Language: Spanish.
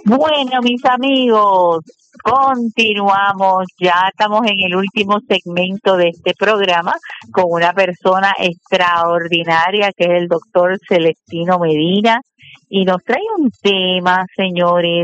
Bueno, mis amigos, continuamos. Ya estamos en el último segmento de este programa con una persona extraordinaria que es el doctor Celestino Medina y nos trae un tema, señores,